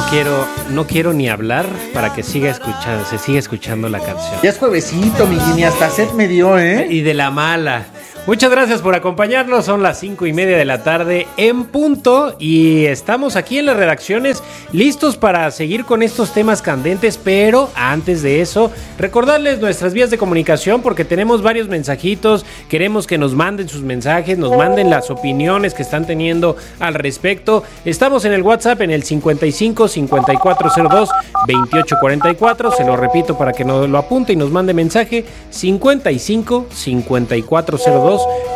No quiero ni hablar para que se siga escuchando la canción. Ya es juevesito, mi Jimmy, hasta sed me dio, ¿eh? Y de la mala. Muchas gracias por acompañarnos, son las 5:30 de la tarde en punto y estamos aquí en las redacciones listos para seguir con estos temas candentes, pero antes de eso, recordarles nuestras vías de comunicación porque tenemos varios mensajitos, queremos que nos manden sus mensajes, nos manden las opiniones que están teniendo al respecto. Estamos en el WhatsApp en el 55 5402 2844, se lo repito para que nos lo apunte y nos mande mensaje, 55 5402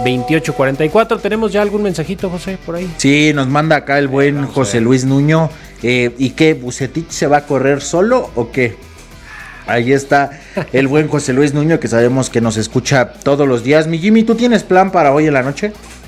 2844. ¿Tenemos ya algún mensajito, José, por ahí? Sí, nos manda acá el buen José Luis Nuño. ¿Y qué? ¿Bucetich se va a correr solo o qué? Ahí está el buen José Luis Nuño, que sabemos que nos escucha todos los días. Mi Jimmy, ¿tú tienes plan para hoy en la noche?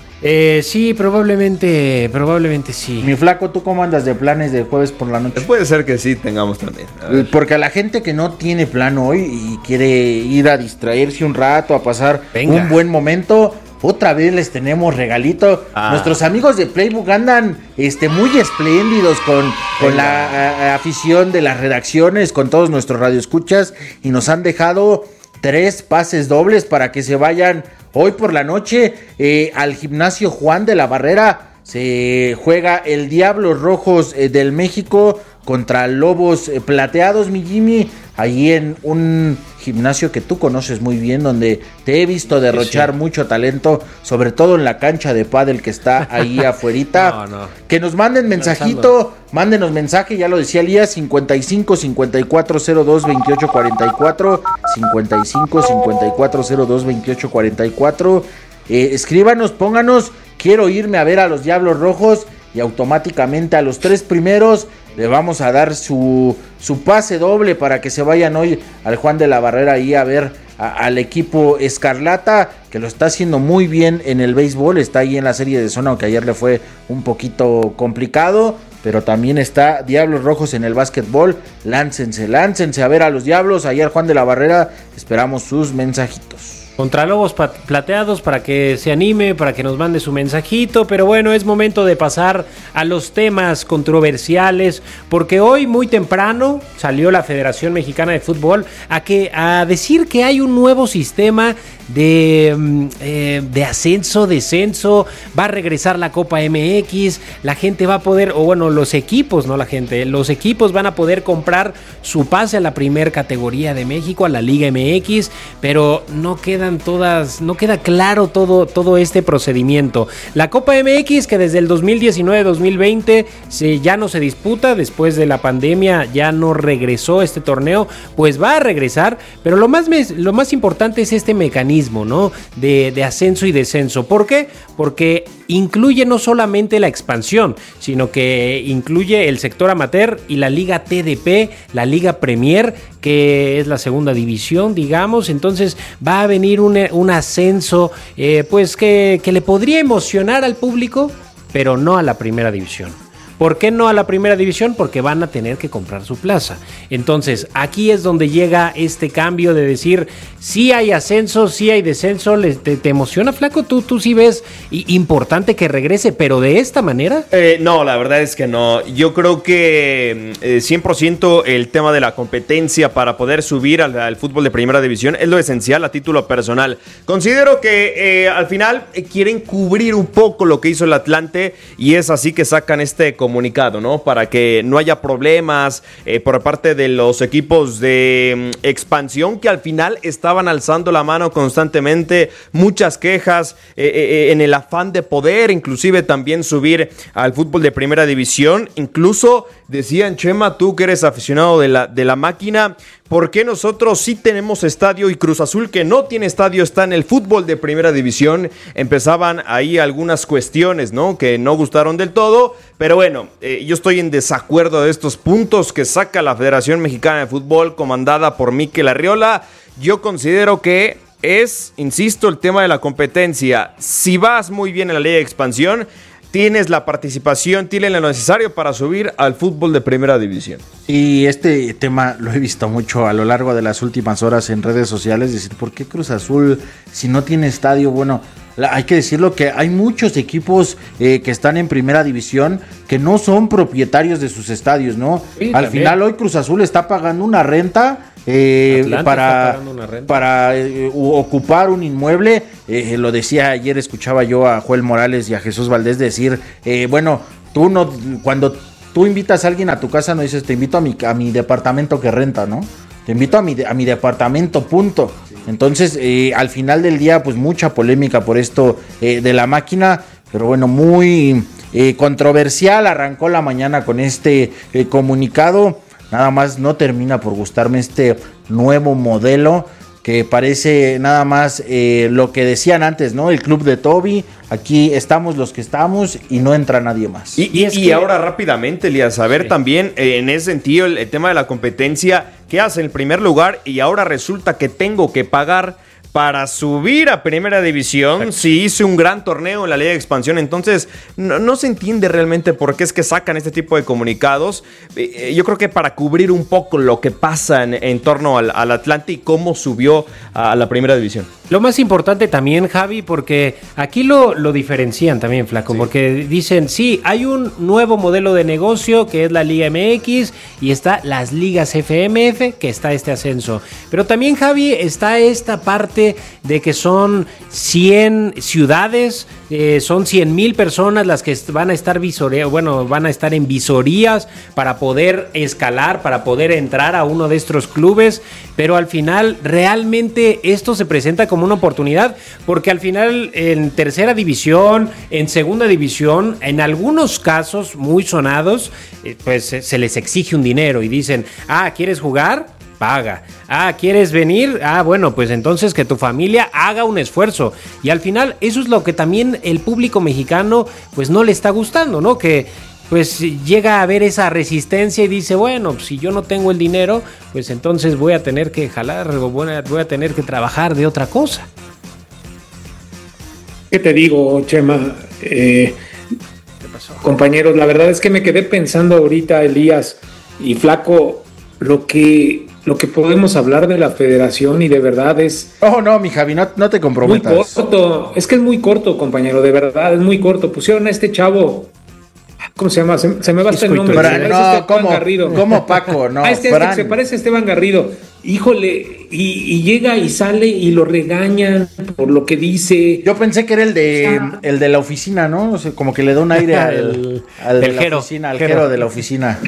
Sí, probablemente sí. Mi flaco, ¿tú cómo andas de planes de jueves por la noche? Puede ser que sí tengamos también. Porque a la gente que no tiene plan hoy y quiere ir a distraerse un rato, a pasar un buen momento, otra vez les tenemos regalito. Nuestros amigos de Playbook andan muy espléndidos con la afición de las redacciones, con todos nuestros radioescuchas, y nos han dejado 3 pases dobles para que se vayan hoy por la noche al gimnasio Juan de la Barrera. Se juega el Diablos Rojos del México contra Lobos Plateados, mi Jimmy, ahí en un gimnasio que tú conoces muy bien, donde te he visto derrochar mucho talento, sobre todo en la cancha de pádel que está ahí afuerita. No. Que nos manden mensajito, mándenos mensaje, ya lo decía Elías, 55 5402 2844, 55 5402 2844. Escríbanos, pónganos, quiero irme a ver a los Diablos Rojos, y automáticamente a los 3 primeros le vamos a dar su pase doble para que se vayan hoy al Juan de la Barrera ahí a ver al equipo Escarlata, que lo está haciendo muy bien en el béisbol, está ahí en la serie de zona, aunque ayer le fue un poquito complicado, pero también está Diablos Rojos en el básquetbol. Láncense a ver a los Diablos ahí al Juan de la Barrera, esperamos sus mensajitos. Contra Lobos Plateados para que se anime, para que nos mande su mensajito, pero bueno, es momento de pasar a los temas controversiales, porque hoy muy temprano salió la Federación Mexicana de Fútbol a decir que hay un nuevo sistema de ascenso, descenso, va a regresar la Copa MX, la gente va a poder, o bueno, los equipos, no la gente, los equipos van a poder comprar su pase a la primer categoría de México, a la Liga MX, pero no queda claro todo este procedimiento. La Copa MX, que desde el 2019-2020 ya no se disputa, después de la pandemia ya no regresó este torneo, pues va a regresar, pero lo más importante es este mecanismo, ¿no? De ascenso y descenso. ¿Por qué? Porque incluye no solamente la expansión, sino que incluye el sector amateur y la Liga TDP, la Liga Premier, que es la segunda división, digamos. Entonces va a venir un ascenso pues que le podría emocionar al público, pero no a la primera división. ¿Por qué no a la primera división? Porque van a tener que comprar su plaza. Entonces, aquí es donde llega este cambio de decir, sí hay ascenso, sí hay descenso. ¿Te emociona, Flaco? ¿Tú sí ves importante que regrese, pero de esta manera? No, la verdad es que no. Yo creo que 100% el tema de la competencia para poder subir al fútbol de primera división es lo esencial a título personal. Considero que al final quieren cubrir un poco lo que hizo el Atlante, y es así que sacan este comunicado, ¿no? Para que no haya problemas por parte de los equipos de expansión, que al final estaban alzando la mano constantemente, muchas quejas en el afán de poder inclusive también subir al fútbol de primera división. Incluso decían, Chema, tú que eres aficionado de la máquina, ¿por qué nosotros sí tenemos estadio y Cruz Azul, que no tiene estadio, está en el fútbol de primera división? Empezaban ahí algunas cuestiones, ¿no? Que no gustaron del todo, pero bueno, yo estoy en desacuerdo de estos puntos que saca la Federación Mexicana de Fútbol, comandada por Mikel Arriola. Yo considero que insisto, el tema de la competencia. Si vas muy bien en la Liga de Expansión, tienes la participación, tienes lo necesario para subir al fútbol de primera división. Y este tema lo he visto mucho a lo largo de las últimas horas en redes sociales, decir, ¿por qué Cruz Azul, si no tiene estadio? Bueno, hay que decirlo que hay muchos equipos que están en primera división que no son propietarios de sus estadios, ¿no? Sí, al final hoy Cruz Azul está pagando una renta para ocupar un inmueble. Lo decía ayer, escuchaba yo a Joel Morales y a Jesús Valdés decir, cuando tú invitas a alguien a tu casa, no dices, te invito a mi departamento que renta, ¿no? Te invito a mi departamento, punto. Entonces, al final del día, pues mucha polémica por esto de la máquina, pero bueno, muy controversial. Arrancó la mañana con este comunicado. Nada más no termina por gustarme este nuevo modelo que parece nada más lo que decían antes, ¿no? El club de Toby, aquí estamos los que estamos y no entra nadie más. Y ahora rápidamente, Elías, a ver también en ese sentido el tema de la competencia, ¿qué hace en primer lugar? Y ahora resulta que tengo que pagar para subir a primera división. Si hice un gran torneo en la Liga de Expansión, entonces no se entiende realmente por qué es que sacan este tipo de comunicados. Yo creo que para cubrir un poco lo que pasa en torno al Atlante y cómo subió a la primera división. Lo más importante también, Javi, porque aquí lo diferencian también, Flaco, porque dicen, sí, hay un nuevo modelo de negocio que es la Liga MX y está las ligas FMF, que está este ascenso. Pero también, Javi, está esta parte de que son 100 ciudades, son 100,000 personas las que van a estar van a estar en visorías para poder escalar, para poder entrar a uno de estos clubes, pero al final realmente esto se presenta como una oportunidad, porque al final en tercera división, en segunda división, en algunos casos muy sonados, pues se les exige un dinero y dicen, ¿quieres jugar? Paga. ¿Quieres venir? Bueno, pues entonces que tu familia haga un esfuerzo. Y al final eso es lo que también el público mexicano pues no le está gustando, ¿no? Que pues llega a haber esa resistencia y dice, bueno, pues, si yo no tengo el dinero, pues entonces voy a tener que jalar, o voy a tener que trabajar de otra cosa. ¿Qué te digo, Chema? ¿Qué pasó? Compañeros, la verdad es que me quedé pensando ahorita, Elías y Flaco, lo que podemos hablar de la federación y de verdad es... No, mi Javi, no te comprometas. Muy corto, es que es muy corto, compañero, de verdad, es muy corto. Pusieron a este chavo... ¿Cómo se llama? Se me va hasta el nombre. ¿Cómo Paco? No, se parece a Esteban Garrido. Híjole, y llega y sale y lo regañan por lo que dice. Yo pensé que era el de la oficina, ¿no? O sea, como que le da un aire al de la oficina, al Jero de la oficina.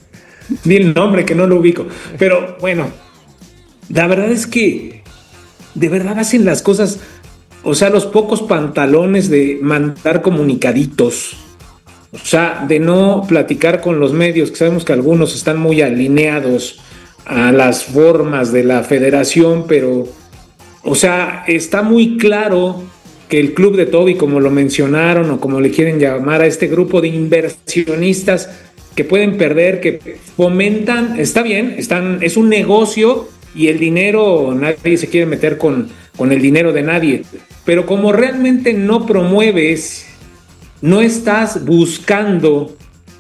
Di el nombre que no lo ubico. Pero bueno, la verdad es que de verdad hacen las cosas, o sea, los pocos pantalones de mandar comunicaditos. O sea, de no platicar con los medios, que sabemos que algunos están muy alineados a las formas de la federación, pero, o sea, está muy claro que el club de Toby, como lo mencionaron o como le quieren llamar a este grupo de inversionistas que pueden perder, que fomentan, está bien, es un negocio y el dinero, nadie se quiere meter con el dinero de nadie, pero como realmente no promueves, no estás buscando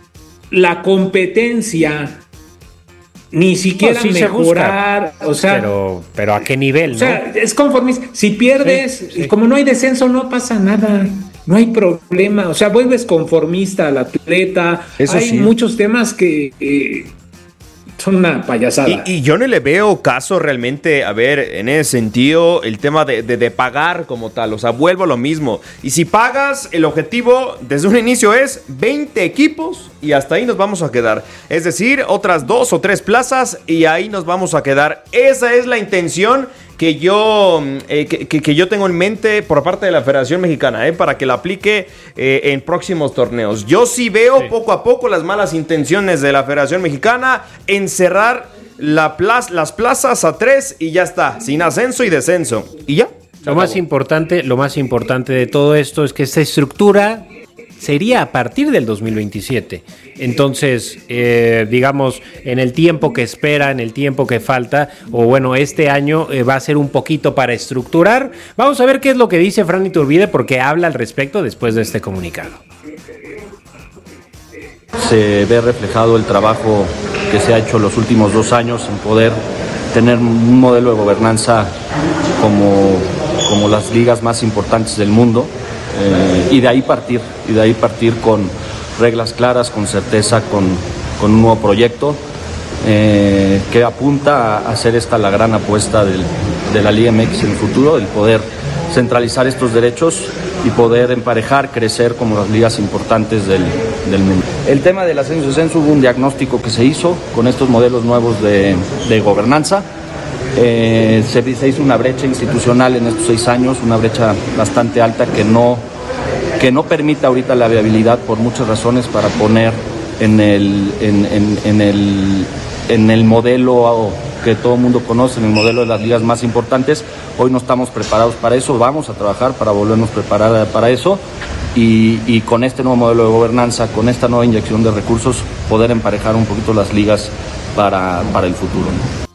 la competencia, ni siquiera mejorar, o sea, pero ¿a qué nivel? O sea, es conformista. Si pierdes, sí. Como no hay descenso, no pasa nada, no hay problema. O sea, vuelves conformista al atleta. Eso hay muchos temas que son una payasada. Y yo no le veo caso realmente, a ver, en ese sentido, el tema de pagar como tal. O sea, vuelvo a lo mismo. Y si pagas, el objetivo desde un inicio es 20 equipos y hasta ahí nos vamos a quedar. Es decir, otras 2 o 3 plazas y ahí nos vamos a quedar. Esa es la intención que yo tengo en mente por parte de la Federación Mexicana, para que la aplique en próximos torneos. Yo sí veo poco a poco las malas intenciones de la Federación Mexicana en cerrar las plazas a 3 y ya está, sin ascenso y descenso. Y ya. Lo más importante de todo esto es que esta estructura sería a partir del 2027. Entonces, digamos, en el tiempo que espera, en el tiempo que falta, o bueno, este año va a ser un poquito para estructurar. Vamos a ver qué es lo que dice Fran Iturbide, porque habla al respecto después de este comunicado. Se ve reflejado el trabajo que se ha hecho los últimos 2 años en poder tener un modelo de gobernanza como como las ligas más importantes del mundo, y de ahí partir con reglas claras, con certeza, con un nuevo proyecto que apunta a hacer esta la gran apuesta de la Liga MX en el futuro, el poder centralizar estos derechos y poder emparejar, crecer como las ligas importantes del mundo. El tema del ascenso-descenso, hubo un diagnóstico que se hizo con estos modelos nuevos de gobernanza. Se hizo una brecha institucional en estos 6 años, una brecha bastante alta que no permite ahorita la viabilidad por muchas razones para poner en el modelo que todo el mundo conoce, en el modelo de las ligas más importantes. Hoy no estamos preparados para eso, vamos a trabajar para volvernos a preparar para eso y con este nuevo modelo de gobernanza, con esta nueva inyección de recursos, poder emparejar un poquito las ligas para el futuro, ¿no?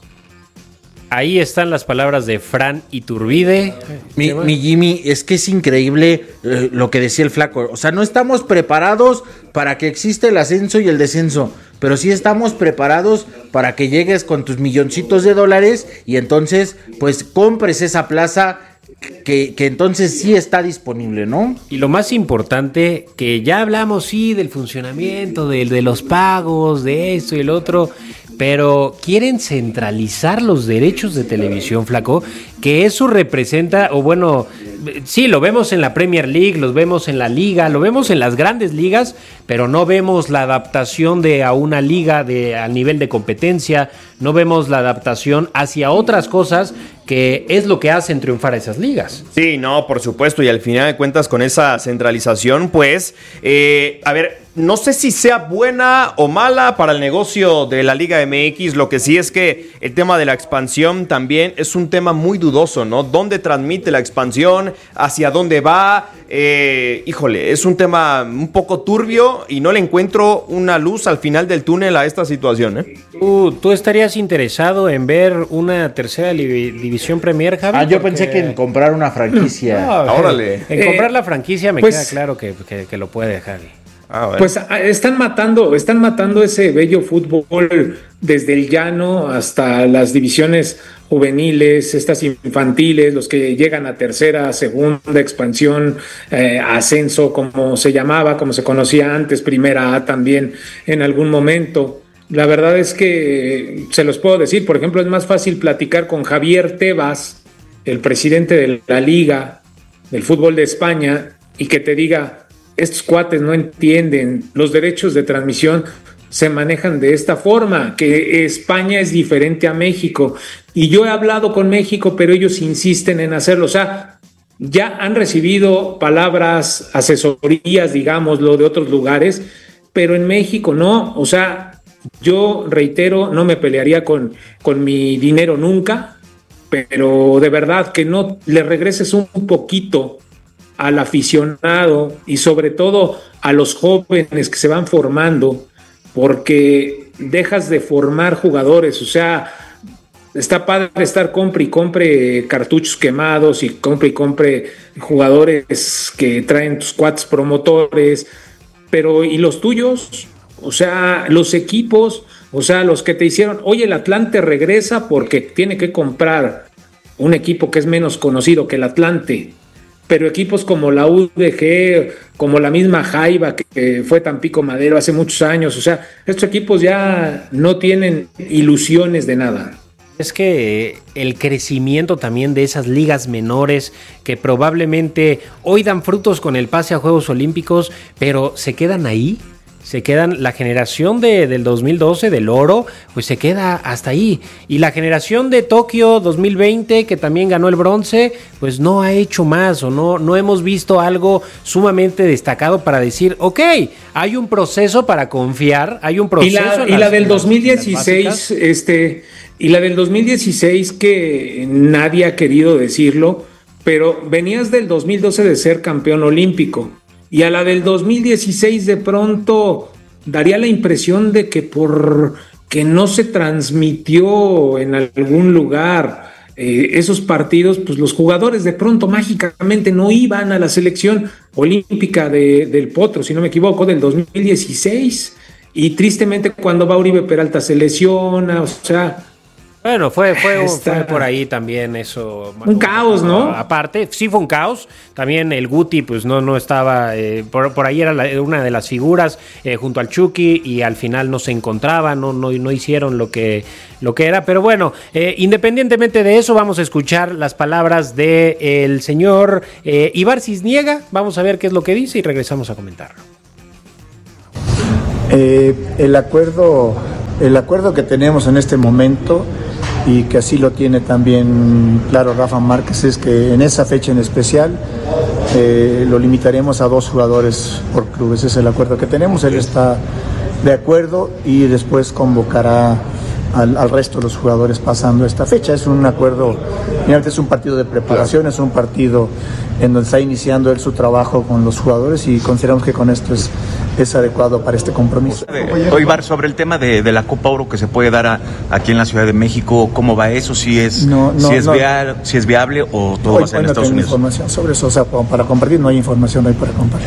Ahí están las palabras de Fran Iturbide. Mi Jimmy, es que es increíble lo que decía el Flaco. O sea, no estamos preparados para que exista el ascenso y el descenso, pero sí estamos preparados para que llegues con tus milloncitos de dólares y entonces pues compres esa plaza que entonces sí está disponible, ¿no? Y lo más importante, que ya hablamos sí del funcionamiento, de los pagos, de esto y el otro, pero quieren centralizar los derechos de televisión, Flaco, que eso representa, o bueno, sí, lo vemos en la Premier League, los vemos en la Liga, lo vemos en las grandes ligas, pero no vemos la adaptación a una liga al nivel de competencia, no vemos la adaptación hacia otras cosas que es lo que hacen triunfar a esas ligas. Sí, no, por supuesto, y al final de cuentas con esa centralización, pues, a ver, no sé si sea buena o mala para el negocio de la Liga MX, lo que sí es que el tema de la expansión también es un tema muy dudoso, ¿no? ¿Dónde transmite la expansión? ¿Hacia dónde va? Híjole, es un tema un poco turbio y no le encuentro una luz al final del túnel a esta situación, ¿eh? ¿Tú estarías interesado en ver una tercera división Premier, Javi? Yo pensé que en comprar una franquicia. Órale. En comprar la franquicia me queda claro que lo puede, Javi. Bueno. Pues están matando ese bello fútbol desde el llano hasta las divisiones juveniles, estas infantiles, los que llegan a tercera, segunda, expansión, ascenso, como se llamaba, como se conocía antes, primera A también en algún momento. La verdad es que se los puedo decir, por ejemplo, es más fácil platicar con Javier Tebas, el presidente de la Liga del Fútbol de España, y que te diga: estos cuates no entienden, los derechos de transmisión se manejan de esta forma, que España es diferente a México. Y yo he hablado con México, pero ellos insisten en hacerlo. O sea, ya han recibido palabras, asesorías, digámoslo, de otros lugares, pero en México no. O sea, yo reitero, no me pelearía con mi dinero nunca, pero de verdad que no le regreses un poquito al aficionado y sobre todo a los jóvenes que se van formando, porque dejas de formar jugadores. O sea, está padre estar compre y compre cartuchos quemados y compre jugadores que traen tus cuates promotores, pero ¿y los tuyos? O sea, los equipos, o sea, los que te hicieron, oye, el Atlante regresa porque tiene que comprar un equipo que es menos conocido que el Atlante, pero equipos como la UDG, como la misma Jaiba, que fue Tampico Madero hace muchos años, o sea, estos equipos ya no tienen ilusiones de nada. Es que el crecimiento también de esas ligas menores que probablemente hoy dan frutos con el pase a Juegos Olímpicos, pero se quedan ahí. Se quedan, la generación del 2012, del oro, pues se queda hasta ahí. Y la generación de Tokio 2020, que también ganó el bronce, pues no ha hecho más o no hemos visto algo sumamente destacado para decir, ok, hay un proceso para confiar, hay un proceso. Y la del 2016, y la del 2016 que nadie ha querido decirlo, pero venías del 2012 de ser campeón olímpico. Y a la del 2016 de pronto daría la impresión de que porque no se transmitió en algún lugar esos partidos, pues los jugadores de pronto mágicamente no iban a la selección olímpica del Potro, si no me equivoco, del 2016. Y tristemente cuando va Uribe Peralta se lesiona, o sea, Bueno, fue por ahí también eso. Un caos, ¿no? Aparte, sí fue un caos. También el Guti, pues no estaba. Por ahí era una de las figuras junto al Chucky y al final no se encontraba, no hicieron lo que era. Pero bueno, independientemente de eso, vamos a escuchar las palabras del señor Ibar Cisniega. Vamos a ver qué es lo que dice y regresamos a comentarlo. El acuerdo que tenemos en este momento, y que así lo tiene también claro Rafa Márquez, es que en esa fecha en especial lo limitaremos a 2 jugadores por club. Ese es el acuerdo que tenemos. Él está de acuerdo y después convocará al resto de los jugadores pasando esta fecha. Es un acuerdo, finalmente es un partido de preparación, es un partido en donde está iniciando él su trabajo con los jugadores y consideramos que con esto es adecuado para este compromiso. Hoy, Bar, sobre el tema de la Copa Oro que se puede dar aquí en la Ciudad de México, ¿cómo va eso? ¿Si es viable o todo va a ser en Estados Unidos? Información sobre eso, o sea, para compartir, no hay información ahí para compartir.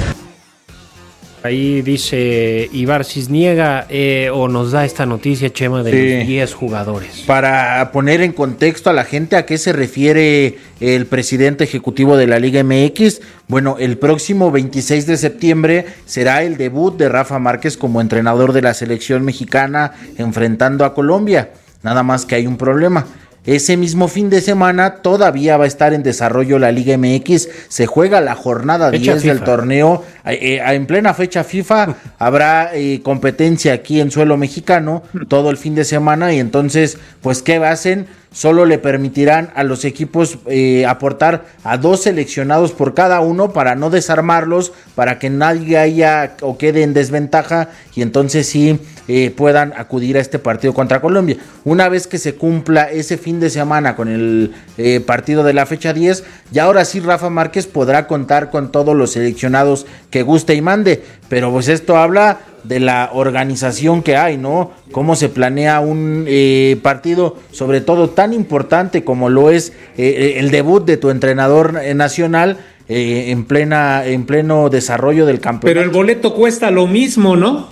Ahí dice Ibar Cisniega, o nos da esta noticia, Chema, de los 10 jugadores. Para poner en contexto a la gente a qué se refiere el presidente ejecutivo de la Liga MX, bueno, el próximo 26 de septiembre será el debut de Rafa Márquez como entrenador de la selección mexicana enfrentando a Colombia. Nada más que hay un problema. Ese mismo fin de semana todavía va a estar en desarrollo la Liga MX, se juega la jornada 10 del torneo, en plena fecha FIFA habrá competencia aquí en suelo mexicano todo el fin de semana y entonces, pues, ¿qué hacen? Solo le permitirán a los equipos aportar a 2 seleccionados por cada uno para no desarmarlos, para que nadie haya o quede en desventaja y entonces sí puedan acudir a este partido contra Colombia. Una vez que se cumpla ese fin de semana con el partido de la fecha 10, ya ahora sí Rafa Márquez podrá contar con todos los seleccionados que guste y mande, pero pues esto habla de la organización que hay, ¿no? Cómo se planea un partido, sobre todo tan importante como lo es el debut de tu entrenador nacional en pleno desarrollo del campeonato. Pero el boleto cuesta lo mismo, ¿no?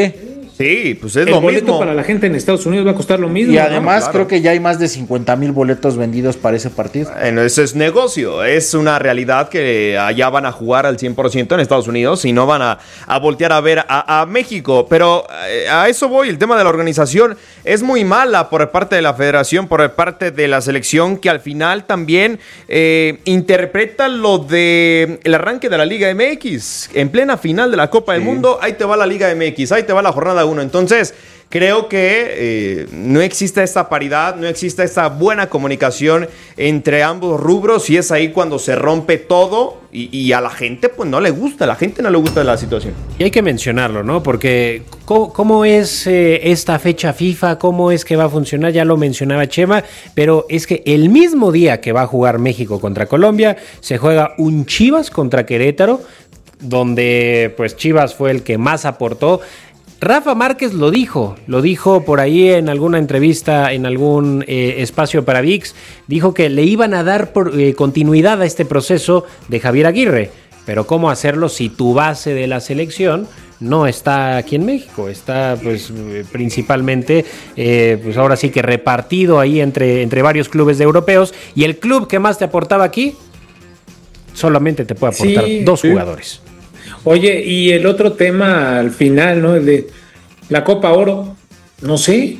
Sí, pues es el lo mismo. El boleto para la gente en Estados Unidos va a costar lo mismo. Y además creo que ya hay más de 50,000 boletos vendidos para ese partido. Eso es negocio, es una realidad que allá van a jugar al 100% en Estados Unidos y no van a voltear a ver a México. Pero a eso voy, el tema de la organización es muy mala por parte de la federación, por parte de la selección, que al final también interpreta lo de el arranque de la Liga MX. En plena final de la Copa del Mundo, ahí te va la Liga MX, ahí te va la jornada 1. Entonces, creo que no existe esta paridad, no existe esta buena comunicación entre ambos rubros y es ahí cuando se rompe todo y a la gente pues no le gusta, la situación. Y hay que mencionarlo, ¿no? Porque ¿cómo es esta fecha FIFA? ¿Cómo es que va a funcionar? Ya lo mencionaba Chema, pero es que el mismo día que va a jugar México contra Colombia, se juega un Chivas contra Querétaro, donde pues Chivas fue el que más aportó. Rafa Márquez lo dijo por ahí en alguna entrevista, en algún espacio para ViX, dijo que le iban a dar continuidad a este proceso de Javier Aguirre, pero ¿cómo hacerlo si tu base de la selección no está aquí en México? Está pues principalmente, pues ahora sí que repartido ahí entre varios clubes europeos, y el club que más te aportaba aquí solamente te puede aportar 2 jugadores. Oye, y el otro tema al final, ¿no? El de la Copa Oro, no sé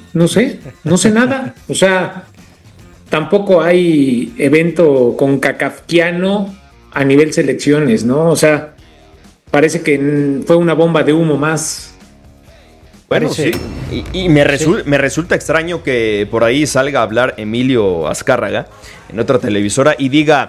nada. O sea, tampoco hay evento concacafquiano a nivel selecciones, ¿no? O sea, parece que fue una bomba de humo más. Bueno, sí. Y me resulta extraño que por ahí salga a hablar Emilio Azcárraga en otra televisora y diga...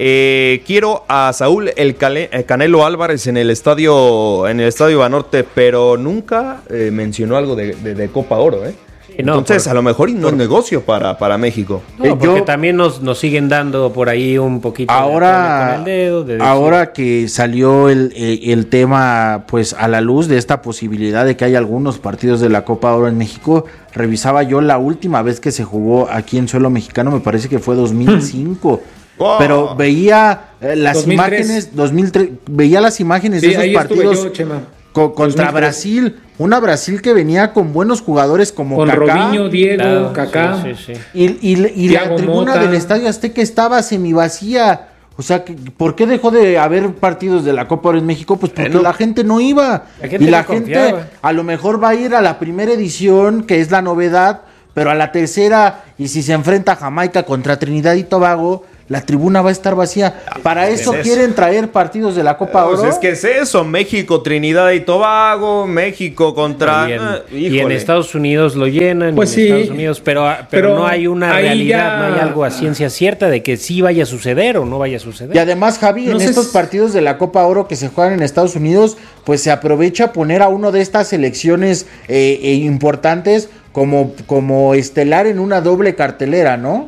quiero a Saúl el Canelo Álvarez en el estadio Banorte, pero nunca mencionó algo de Copa Oro, Entonces, a lo mejor no es negocio para México. No, porque también nos siguen dando por ahí un poquito ahora, con el dedo. Ahora que salió el tema pues a la luz de esta posibilidad de que hay algunos partidos de la Copa Oro en México, revisaba yo la última vez que se jugó aquí en suelo mexicano, me parece que fue 2005. Wow. Pero veía las 2003. imágenes, 2003, veía las imágenes de esos partidos. contra Brasil. Una Brasil que venía con buenos jugadores como con Kaká. Robinho, Diego, Kaká. Sí. Y la tribuna Mota del Estadio Azteca estaba semivacía. O sea, ¿por qué dejó de haber partidos de la Copa Oro en México? Pues porque la gente no iba. La gente a lo mejor va a ir a la primera edición, que es la novedad, pero a la tercera, y si se enfrenta Jamaica contra Trinidad y Tobago, la tribuna va a estar vacía. Para eso quieren traer partidos de la Copa Oro. Pues es que es eso, México, Trinidad y Tobago, México contra... Y en Estados Unidos lo llenan, pues en Estados Unidos, pero no hay una realidad, no hay algo a ciencia cierta de que sí vaya a suceder o no vaya a suceder. Y además, Javi, en estos partidos de la Copa Oro que se juegan en Estados Unidos, pues se aprovecha poner a uno de estas selecciones importantes como estelar en una doble cartelera, ¿no?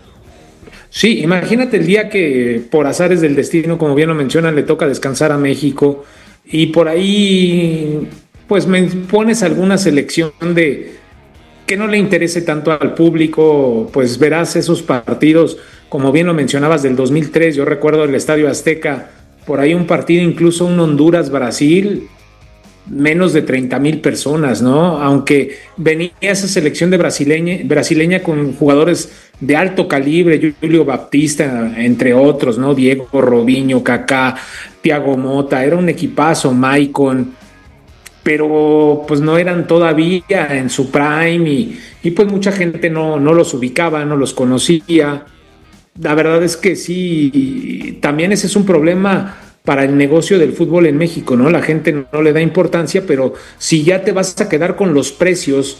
Sí, imagínate el día que por azares del destino, como bien lo mencionan, le toca descansar a México y por ahí pues me pones alguna selección de que no le interese tanto al público, pues verás esos partidos, como bien lo mencionabas, del 2003, yo recuerdo el Estadio Azteca, por ahí un partido, incluso un Honduras-Brasil, menos de 30,000 personas, ¿no? Aunque venía esa selección de brasileña con jugadores de alto calibre, Julio Baptista, entre otros, ¿no? Diego, Robinho, Kaká, Thiago Mota, era un equipazo, Maicon, pero pues no eran todavía en su prime y pues mucha gente no los ubicaba, no los conocía. La verdad es que sí, también ese es un problema para el negocio del fútbol en México, ¿no? La gente no le da importancia, pero si ya te vas a quedar con los precios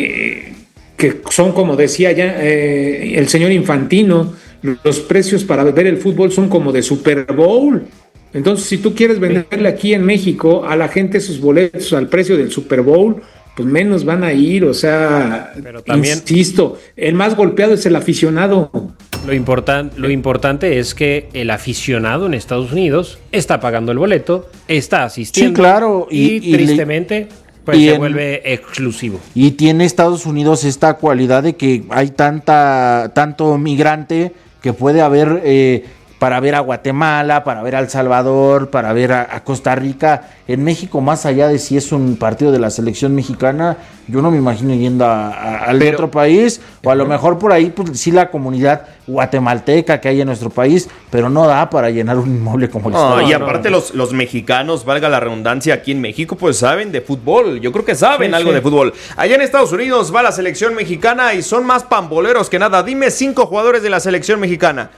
que son, como decía ya el señor Infantino, los precios para ver el fútbol son como de Super Bowl. Entonces, si tú quieres venderle aquí en México a la gente sus boletos al precio del Super Bowl, pues menos van a ir, o sea, pero también, insisto, el más golpeado es el aficionado. Lo importante es que el aficionado en Estados Unidos está pagando el boleto, está asistiendo. Sí, claro. Y tristemente pues se vuelve exclusivo. Y tiene Estados Unidos esta cualidad de que hay tanto migrante que puede haber para ver a Guatemala, para ver a El Salvador, para ver a Costa Rica. En México, más allá de si es un partido de la selección mexicana, yo no me imagino yendo al otro país, o a lo mejor por ahí, pues sí, la comunidad guatemalteca que hay en nuestro país, pero no da para llenar un inmueble como el Estadio. Y aparte los mexicanos, valga la redundancia, aquí en México, pues saben de fútbol. Yo creo que saben algo de fútbol. Allá en Estados Unidos va la selección mexicana y son más pamboleros que nada. Dime 5 jugadores de la selección mexicana.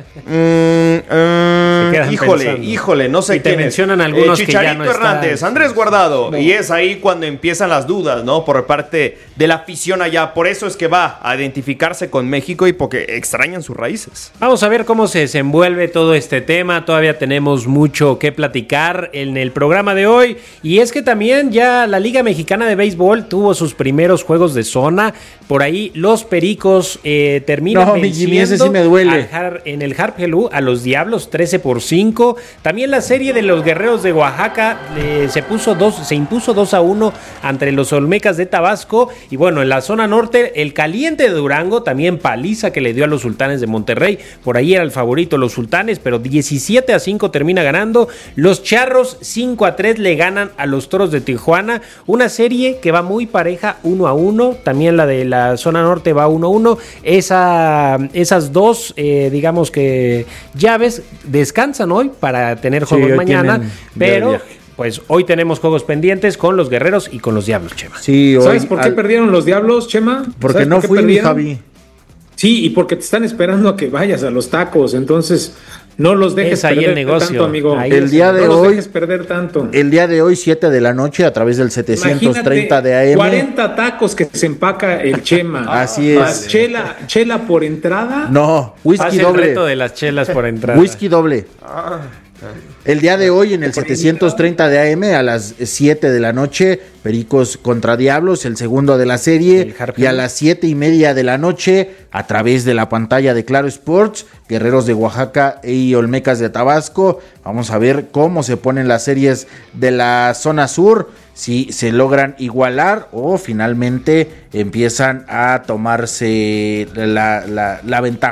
Híjole, no sé quién. Te mencionan algunos Chicharito que ya no Hernández, están. Andrés Guardado. No. Y es ahí cuando empiezan las dudas, ¿no? Por parte de la afición allá. Por eso es que va a identificarse con México y porque extrañan sus raíces. Vamos a ver cómo se desenvuelve todo este tema. Todavía tenemos mucho que platicar en el programa de hoy. Y es que también ya la Liga Mexicana de Béisbol tuvo sus primeros juegos de zona. Por ahí los Pericos terminan venciendo ese sí me duele. En el Harp Helú a los Diablos 13-5. También la serie de los Guerreros de Oaxaca se impuso 2-1 ante los Olmecas de Tabasco. Y bueno, en la zona norte, el Caliente de Durango, también paliza que le dio a los Sultanes de Monterrey. Por ahí era el favorito los Sultanes, pero 17-5 termina ganando. Los Charros 5-3 le ganan a los Toros de Tijuana. Una serie que va muy pareja, 1-1. También la de la zona norte va 1-1. Esas dos, digamos que llaves descansan hoy para tener juegos mañana, pero pues hoy tenemos juegos pendientes con los Guerreros y con los Diablos, Chema. Sí, ¿sabes por qué perdieron los Diablos, Chema? Porque no fui, Javi. Sí, y porque te están esperando a que vayas a los tacos, entonces no los dejes perder el negocio, tanto, amigo. El día de hoy, dejes perder tanto. El día de hoy, 7 de la noche, a través del 730 de AM. 40 tacos que se empaca el Chema. Así es. Chela por entrada. No, whisky doble. El reto de las chelas por entrada. Whisky doble. El día de hoy en el 730 de AM a las 7 de la noche, Pericos contra Diablos, el segundo de la serie, y a las 7:30 de la noche, a través de la pantalla de Claro Sports, Guerreros de Oaxaca y Olmecas de Tabasco. Vamos a ver cómo se ponen las series de la zona sur, si se logran igualar o finalmente empiezan a tomarse la ventaja.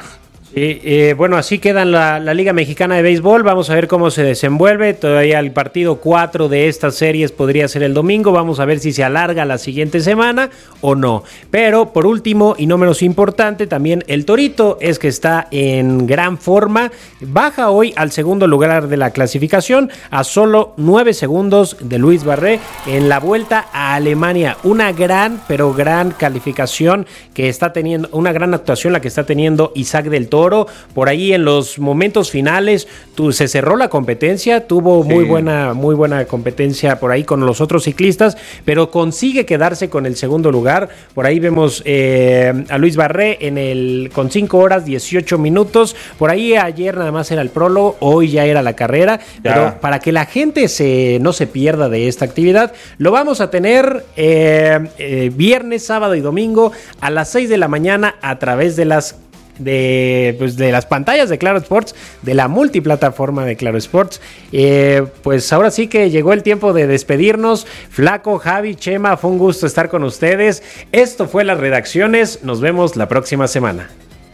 Bueno, así queda la Liga Mexicana de Béisbol. Vamos a ver cómo se desenvuelve. Todavía el partido 4 de estas series podría ser el domingo. Vamos a ver si se alarga la siguiente semana o no. Pero por último y no menos importante, también el Torito es que está en gran forma. Baja hoy al segundo lugar de la clasificación a solo 9 segundos de Luis Barré en la vuelta a Alemania. Una gran, pero gran calificación que está teniendo, una gran actuación la que está teniendo Isaac del Toro. Por ahí en los momentos finales se cerró la competencia, tuvo muy buena competencia por ahí con los otros ciclistas, pero consigue quedarse con el segundo lugar. Por ahí vemos a Luis Barré con 5 horas 18 minutos. Por ahí ayer nada más era el prólogo, hoy ya era la carrera, pero para que la gente no se pierda de esta actividad, lo vamos a tener viernes, sábado y domingo a las 6 de la mañana a través de las pantallas de Claro Sports, de la multiplataforma de Claro Sports. Pues ahora sí que llegó el tiempo de despedirnos. Flaco, Javi, Chema, fue un gusto estar con ustedes. Esto fue Las Redacciones. Nos vemos la próxima semana.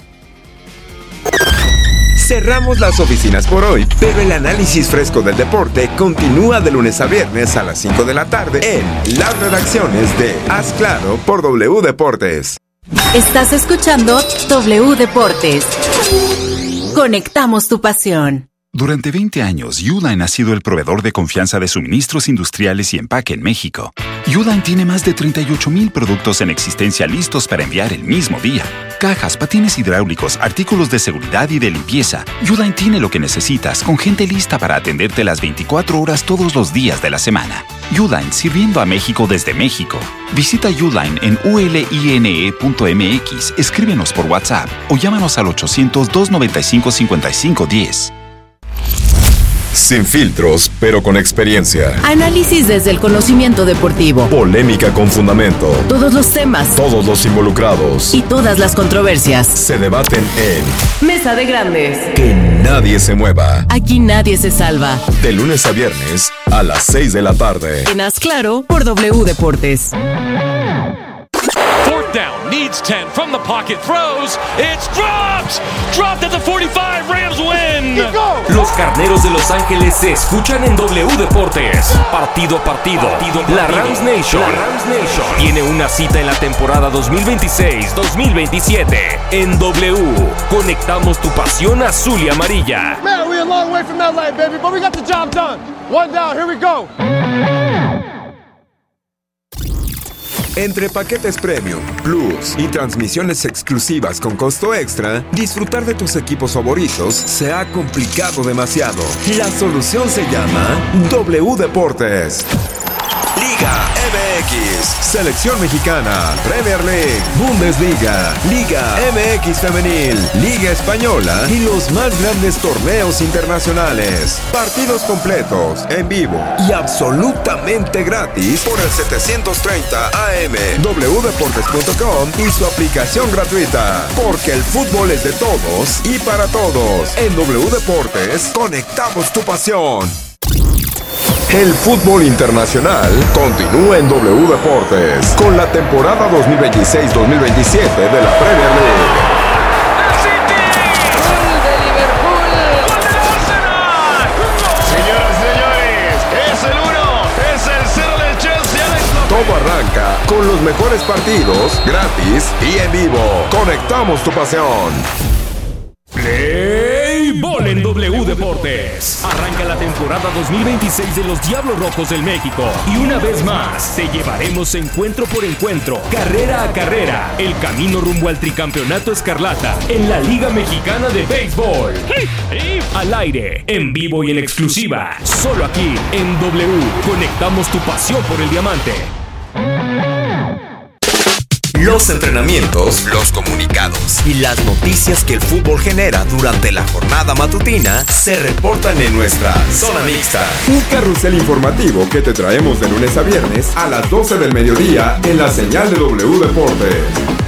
Cerramos las oficinas por hoy, pero el análisis fresco del deporte continúa de lunes a viernes a las 5 de la tarde en Las Redacciones de Haz Claro por W Deportes. Estás escuchando W Deportes. Conectamos tu pasión. Durante 20 años, Uline ha sido el proveedor de confianza de suministros industriales y empaque en México. Uline tiene más de 38,000 productos en existencia listos para enviar el mismo día. Cajas, patines hidráulicos, artículos de seguridad y de limpieza. Uline tiene lo que necesitas, con gente lista para atenderte las 24 horas todos los días de la semana. Uline, sirviendo a México desde México. Visita Uline en uline.mx, escríbenos por WhatsApp o llámanos al 800-295-5510. Sin filtros, pero con experiencia. Análisis desde el conocimiento deportivo. Polémica con fundamento. Todos los temas. Todos los involucrados. Y todas las controversias. Se debaten en Mesa de Grandes. Que nadie se mueva. Aquí nadie se salva. De lunes a viernes a las 6 de la tarde. En Haz Claro por W Deportes. Fourth down, needs 10 from the pocket, throws, it's dropped at the 45, Rams win. Los Carneros de Los Ángeles se escuchan en W Deportes. Partido a partido. La Rams Nation tiene una cita en la temporada 2026-2027. En W, conectamos tu pasión azul y amarilla. Man, we're a long way from that light, baby, but we got the job done. One down, here we go. Entre paquetes Premium, Plus y transmisiones exclusivas con costo extra, disfrutar de tus equipos favoritos se ha complicado demasiado. La solución se llama W Deportes. Liga MX, Selección Mexicana, Premier League, Bundesliga, Liga MX Femenil, Liga Española y los más grandes torneos internacionales. Partidos completos, en vivo y absolutamente gratis por el 730 AM, wdeportes.com y su aplicación gratuita. Porque el fútbol es de todos y para todos. En W Deportes, conectamos tu pasión. El fútbol internacional continúa en W Deportes con la temporada 2026-2027 de la Premier League. Señoras y señores, es el 1, es el 0 del Chelsea. Todo arranca con los mejores partidos, gratis y en vivo. Conectamos tu pasión. Play Ball en W Deportes. Arranca la temporada 2026 de los Diablos Rojos del México. Y una vez más, te llevaremos encuentro por encuentro, carrera a carrera, el camino rumbo al tricampeonato escarlata en la Liga Mexicana de Béisbol. Al aire, en vivo y en exclusiva, solo aquí en W. Conectamos tu pasión por el diamante. Los entrenamientos, los comunicados y las noticias que el fútbol genera durante la jornada matutina se reportan en nuestra Zona Mixta. Un carrusel informativo que te traemos de lunes a viernes a las 12 del mediodía en la señal de W Deportes.